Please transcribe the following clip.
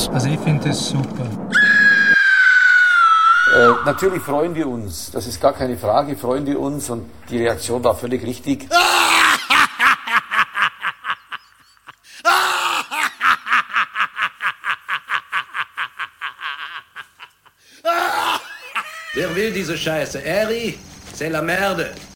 Also ich finde es super. Natürlich freuen wir uns, das ist gar keine Frage, freuen wir uns und die Reaktion war völlig richtig. Wer will diese Scheiße? Eri, c'est la merde.